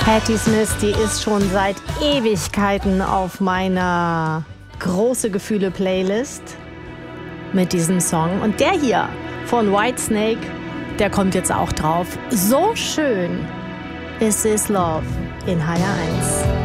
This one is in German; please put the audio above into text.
Patti Smith, die ist schon seit Ewigkeiten auf meiner große Gefühle-Playlist mit diesem Song. Und der hier von Whitesnake, der kommt jetzt auch drauf. So schön ist This Love in HR1.